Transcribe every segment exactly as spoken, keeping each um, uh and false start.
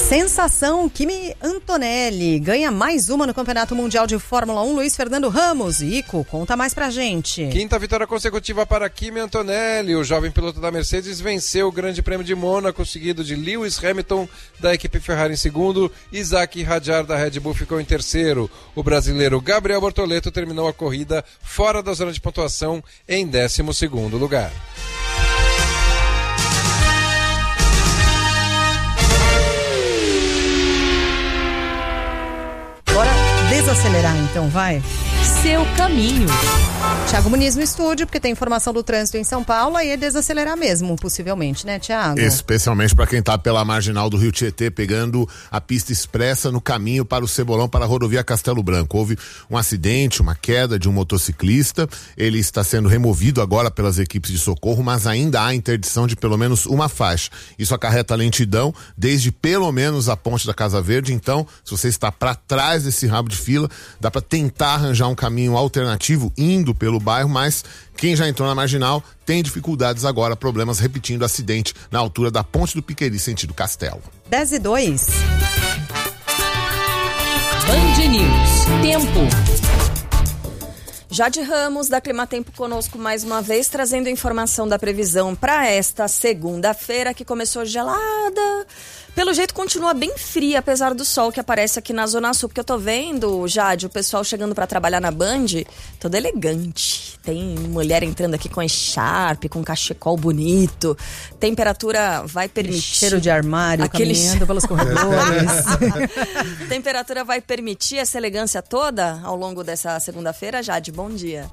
Sensação, Kimi Antonelli ganha mais uma no Campeonato Mundial de Fórmula um. Luiz Fernando Ramos, Ico, conta mais pra gente. Quinta vitória consecutiva para Kimi Antonelli. O jovem piloto da Mercedes venceu o Grande Prêmio de Mônaco, seguido de Lewis Hamilton da equipe Ferrari em segundo. Isaac Hadjar da Red Bull ficou em terceiro. O brasileiro Gabriel Bortoleto terminou a corrida fora da zona de pontuação em décimo segundo lugar. Bora desacelerar então, vai. Seu caminho. Thiago Muniz no estúdio, porque tem informação do trânsito em São Paulo, aí é desacelerar mesmo, possivelmente, né, Thiago? Especialmente para quem tá pela marginal do Rio Tietê, pegando a pista expressa no caminho para o Cebolão, para a rodovia Castelo Branco. Houve um acidente, uma queda de um motociclista, ele está sendo removido agora pelas equipes de socorro, mas ainda há interdição de pelo menos uma faixa. Isso acarreta lentidão desde pelo menos a ponte da Casa Verde. Então, se você está para trás desse rabo de fila, dá para tentar arranjar um caminho alternativo indo pelo bairro, mas quem já entrou na marginal tem dificuldades agora, problemas repetindo acidente na altura da Ponte do Piqueri, sentido Castelo. dez e dois. Band News. Tempo. Jade Ramos, da Climatempo, conosco mais uma vez, trazendo informação da previsão para esta segunda-feira, que começou gelada. Pelo jeito continua bem fria, apesar do sol que aparece aqui na Zona Sul, porque eu tô vendo, Jade, o pessoal chegando para trabalhar na Band, todo elegante. Tem mulher entrando aqui com echarpe, com cachecol bonito. Temperatura vai permitir... Cheiro de armário, aquele... caminhando pelos corredores. Temperatura vai permitir essa elegância toda ao longo dessa segunda-feira, Jade? Bom dia.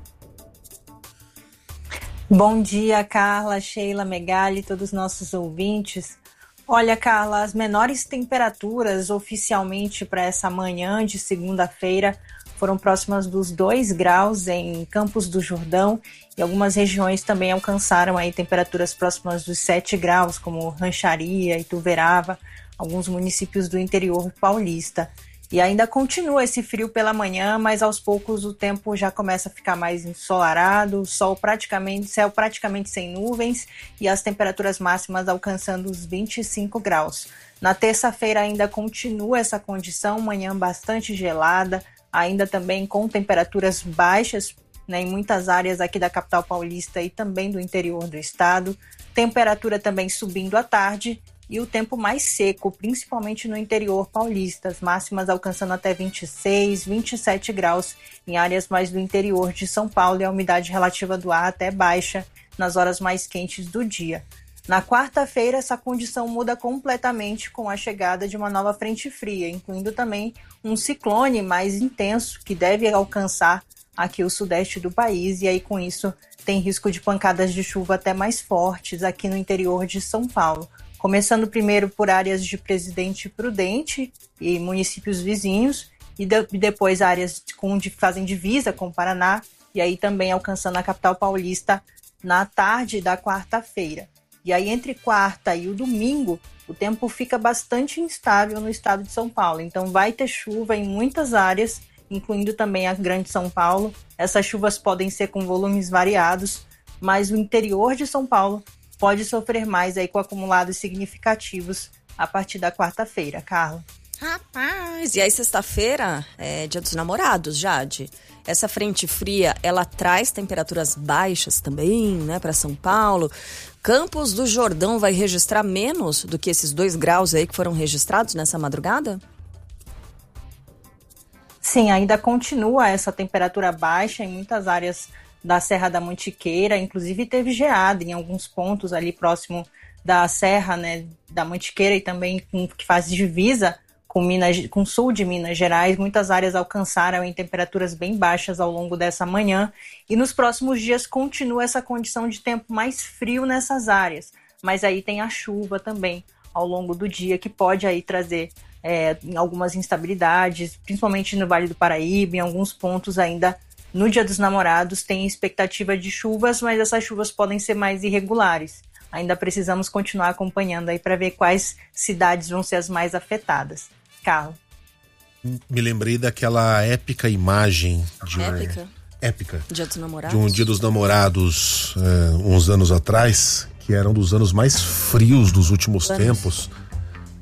Bom dia, Carla, Sheila, Megali, todos os nossos ouvintes. Olha, Carla, as menores temperaturas oficialmente para essa manhã de segunda-feira foram próximas dos dois graus em Campos do Jordão e algumas regiões também alcançaram aí temperaturas próximas dos sete graus, como Rancharia, Ituverava, alguns municípios do interior paulista. E ainda continua esse frio pela manhã, mas aos poucos o tempo já começa a ficar mais ensolarado, sol praticamente, céu praticamente sem nuvens e as temperaturas máximas alcançando os vinte e cinco graus. Na terça-feira ainda continua essa condição, manhã bastante gelada, ainda também com temperaturas baixas, né, em muitas áreas aqui da capital paulista e também do interior do estado. Temperatura também subindo à tarde. E o tempo mais seco, principalmente no interior paulista, as máximas alcançando até vinte e seis, vinte e sete graus em áreas mais do interior de São Paulo e a umidade relativa do ar até baixa nas horas mais quentes do dia. Na quarta-feira, essa condição muda completamente com a chegada de uma nova frente fria, incluindo também um ciclone mais intenso que deve alcançar aqui o sudeste do país e aí com isso tem risco de pancadas de chuva até mais fortes aqui no interior de São Paulo. Começando primeiro por áreas de Presidente Prudente e municípios vizinhos, e de, depois áreas com, de fazem divisa com o Paraná, e aí também alcançando a capital paulista na tarde da quarta-feira. E aí entre quarta e o domingo, o tempo fica bastante instável no estado de São Paulo. Então vai ter chuva em muitas áreas, incluindo também a Grande São Paulo. Essas chuvas podem ser com volumes variados, mas o interior de São Paulo pode sofrer mais aí com acumulados significativos a partir da quarta-feira, Carla. Rapaz, e aí sexta-feira é dia dos namorados, Jade. Essa frente fria, ela traz temperaturas baixas também, né, para São Paulo. Campos do Jordão vai registrar menos do que esses dois graus aí que foram registrados nessa madrugada? Sim, ainda continua essa temperatura baixa em muitas áreas da Serra da Mantiqueira, inclusive teve geada em alguns pontos ali próximo da Serra, né, da Mantiqueira e também com, que faz divisa com, Minas, com o sul de Minas Gerais. Muitas áreas alcançaram em temperaturas bem baixas ao longo dessa manhã e nos próximos dias continua essa condição de tempo mais frio nessas áreas, mas aí tem a chuva também ao longo do dia que pode aí trazer é, algumas instabilidades, principalmente no Vale do Paraíba, em alguns pontos ainda. No Dia dos Namorados tem expectativa de chuvas, mas essas chuvas podem ser mais irregulares. Ainda precisamos continuar acompanhando aí para ver quais cidades vão ser as mais afetadas. Carla. Me lembrei daquela épica imagem de épica? Épica. Dia dos Namorados. De um Dia dos Namorados, uh, uns anos atrás, que era um dos anos mais frios dos últimos anos. tempos.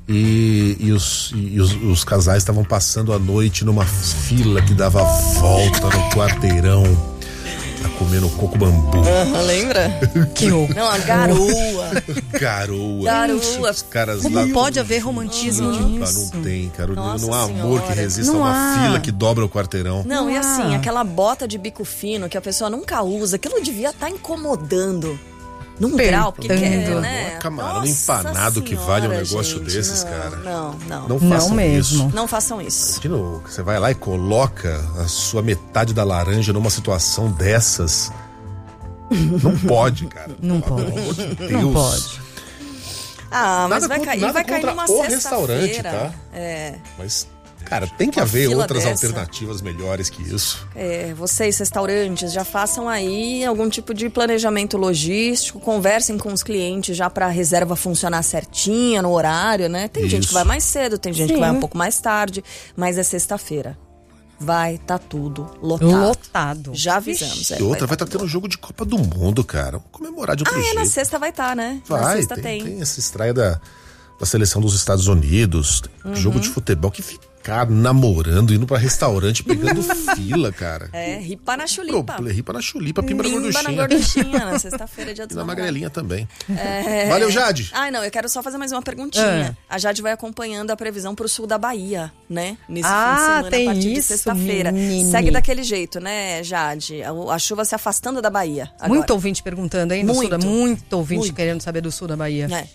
E, e, os, e os, os casais estavam passando a noite numa fila que dava volta no quarteirão, tá comendo coco bambu. Uhum, lembra? Que horror. Não, a garoa. Garoa. Garoa. Os caras Como lá, pode haver romantismo nisso? Não tem, cara. Nossa não há amor Senhora. que resista Não a uma há. fila que dobra o quarteirão. Não, e Ah. assim, aquela bota de bico fino que a pessoa nunca usa, aquilo devia estar incomodando. Num grau, porque quer, Apertando. né? Camarão Nossa empanado que vale um Senhora, negócio gente, desses, não, cara. Não, não. Não Não façam mesmo. isso. Não façam isso. Imagina, você vai lá e coloca a sua metade da laranja numa situação dessas. Não pode, cara. Não Pelo pode. amor de Deus. Não pode. Ah, mas Nada vai contra- cair, nada vai cair contra numa o restaurante, sexta-feira. tá? É, Mas, cara, tem que Uma haver fila outras dessa. alternativas melhores que isso. é, vocês, restaurantes, já façam aí algum tipo de planejamento logístico, conversem com os clientes já pra reserva funcionar certinha no horário, né? Tem gente Isso. que vai mais cedo, tem gente Sim. que vai um pouco mais tarde, mas é sexta-feira. Vai tá tudo lotado. Lotado. Já avisamos. é, E outra, vai tá estar tendo um jogo de Copa do Mundo, cara. Vamos comemorar de outro Ah, é, jeito. na sexta vai estar, né? na Vai, sexta tem, tem. tem essa estreia da, da seleção dos Estados Unidos, tem Uhum. jogo de futebol que ficar namorando, indo pra restaurante, pegando fila, cara. É, ripa na chulipa. Pro- Ripa na chulipa, pimba na Pimba na gorduchinha. gorduchinha, na sexta-feira, dia E dos na namorados. magrelinha também. É. Valeu, Jade. Ai, não, eu quero só fazer mais uma perguntinha. Ah. A Jade vai acompanhando a previsão pro sul da Bahia, né? Nesse Ah, fim de semana, tem a partir de isso, sexta-feira. menine. Segue daquele jeito, né, Jade? A, a chuva se afastando da Bahia. Agora. Muito ouvinte perguntando, hein? Do sul da, Muito. muito ouvinte Muito. querendo saber do sul da Bahia. É.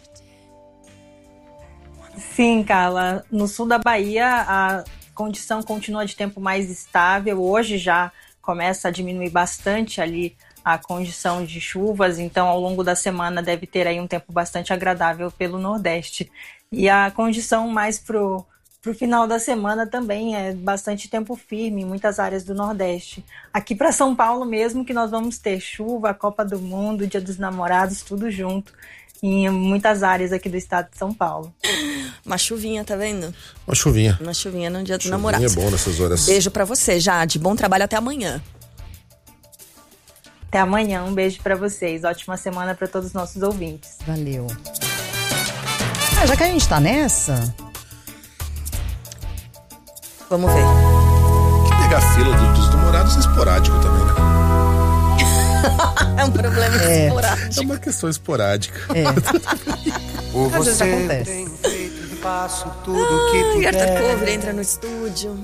Sim, Carla. No sul da Bahia, a condição continua de tempo mais estável. Hoje já começa a diminuir bastante ali a condição de chuvas, então ao longo da semana deve ter aí um tempo bastante agradável pelo Nordeste. E a condição mais pro Pro final da semana também é bastante tempo firme em muitas áreas do Nordeste. Aqui para São Paulo mesmo que nós vamos ter chuva, Copa do Mundo, Dia dos Namorados, tudo junto em muitas áreas aqui do estado de São Paulo. Uma chuvinha, tá vendo? Uma chuvinha. Uma chuvinha no Dia dos Chuvinha Namorados. é bom nessas horas. Beijo pra você, Jade. Bom trabalho até amanhã. Até amanhã, um beijo para vocês. Ótima semana para todos os nossos ouvintes. Valeu. Ah, já que a gente tá nessa, Vamos ver. Pegar a fila do- dos namorados é esporádico também, né? É um problema É. esporádico. É uma questão esporádica. é. Por Às vezes você acontece. tem feito e faço tudo que Ai, Arthur puder. Cover entra no estúdio,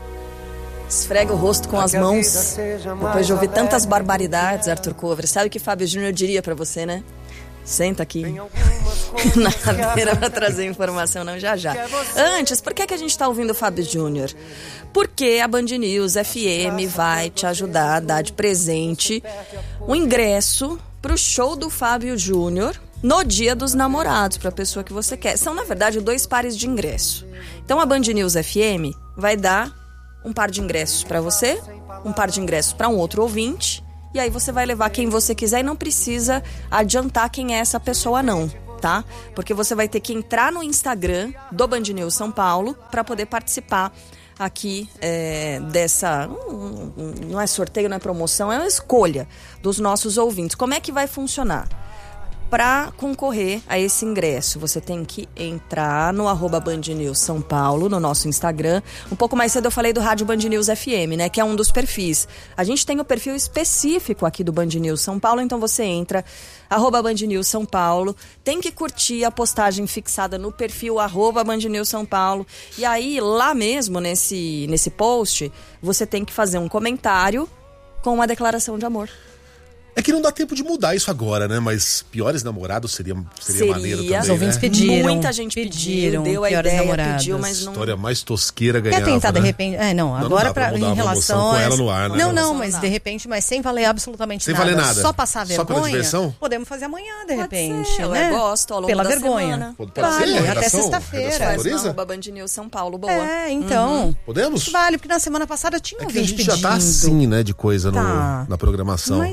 esfrega o rosto com Pra as que a mãos, vida seja depois mais de ouvir alegre. tantas barbaridades, Arthur Cover. Sabe o que Fábio Júnior diria pra você, né? Senta aqui Tem algumas coisas na que a cadeira pra trazer informação, não, já já. Antes, por que, que a gente tá ouvindo o Fábio Júnior? Porque a Band News F M vai te ajudar a dar de presente um ingresso pro show do Fábio Júnior no Dia dos Namorados, pra pessoa que você quer. São, na verdade, dois pares de ingresso. Então, a Band News F M vai dar um par de ingressos pra você, um par de ingressos pra um outro ouvinte, e aí você vai levar quem você quiser e não precisa adiantar quem é essa pessoa não, tá? Porque você vai ter que entrar no Instagram do Band News São Paulo para poder participar aqui é, dessa... Não, não é sorteio, não é promoção, é uma escolha dos nossos ouvintes. Como é que vai funcionar? Para concorrer a esse ingresso, você tem que entrar no arroba Band News São Paulo, no nosso Instagram. Um pouco mais cedo eu falei do Rádio Band News F M, né? Que é um dos perfis. A gente tem o perfil específico aqui do Band News São Paulo, então você entra, arroba Band News São Paulo, tem que curtir a postagem fixada no perfil arroba Band News São Paulo. E aí, lá mesmo, nesse, nesse post, você tem que fazer um comentário com uma declaração de amor. É que não dá tempo de mudar isso agora, né? Mas piores namorados seria, seria, Seria. maneiro Os também, Os ouvintes né? pediram. Muita gente pediram, pediu, deu a Piores ideia, Namoradas. pediu, mas não... História mais tosqueira Quer ganhava, tentar, né? de repente... É, não, Não, não agora dá pra pra, mudar em uma relação... emoção com a ela essa- no ar, né? Não, não, Não mas dá. de repente, mas sem valer absolutamente Sem nada. valer nada. Só passar Só pela vergonha. diversão? Podemos fazer amanhã, de Pode repente, ser, eu né? gosto, ao longo Pela da vergonha. semana. Pode Vale, ser, até redação? sexta-feira. Redação Faz no autoriza? arroba Band News São Paulo, boa. É, então. Podemos? Vale, porque na semana passada tinha um É que a vídeo gente já tá pedindo. assim, né, de coisa no- Tá. na programação. Mas é igual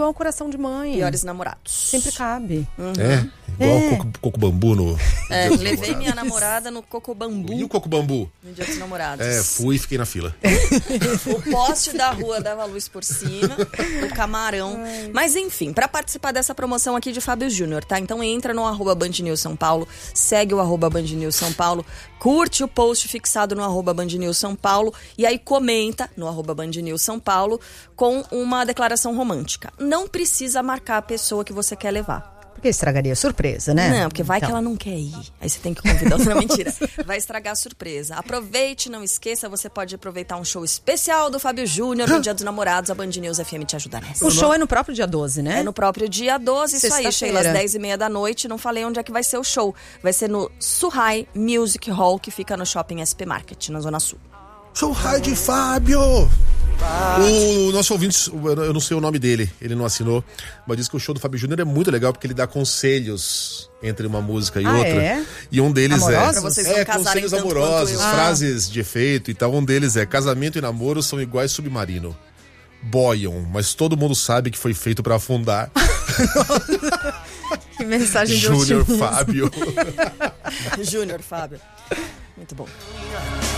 igual o coração de mãe. Piores namorados. Sempre cabe. É, igual É. o coco, coco bambu no. É, no Dia dos levei Namorados. minha namorada no Coco Bambu E o coco bambu? no Dia dos Namorados. É, fui e fiquei na fila. O poste da rua dava luz por cima, o camarão. Mas enfim, para participar dessa promoção aqui de Fábio Júnior, tá? Então entra no arroba Band News São Paulo, segue o arroba Band News São Paulo, curte o post fixado no arroba Band News São Paulo e aí comenta no arroba Band News São Paulo com uma declaração romântica. Não precisa marcar a pessoa que você quer levar. Porque estragaria a surpresa, né? Não, porque vai Então. que ela não quer ir. Aí você tem que convidar. Não, mentira. Vai estragar a surpresa. Aproveite, não esqueça, você pode aproveitar um show especial do Fábio Júnior no Dia dos Namorados. A Band News F M te ajuda nessa. O show é no próprio dia doze, né? É no próprio dia doze, isso aí, Sexta-feira. Sheila, às dez e meia da noite. Não falei onde é que vai ser o show. Vai ser no Suhai Music Hall, que fica no Shopping S P Market, na Zona Sul. Show Hard Fábio! O nosso ouvinte, eu não sei o nome dele, ele não assinou, mas diz que o show do Fábio Júnior é muito legal porque ele dá conselhos entre uma música e Ah, outra. é? E um deles Amorosos? é. Pra vocês não é, casarem conselhos tanto quanto amorosos, eu. frases de efeito e tal. Um deles é: casamento e namoro são iguais submarino. Boiam, mas todo mundo sabe que foi feito pra afundar. Que mensagem de Júnior otimismo. Fábio. Júnior, Fábio. Muito bom.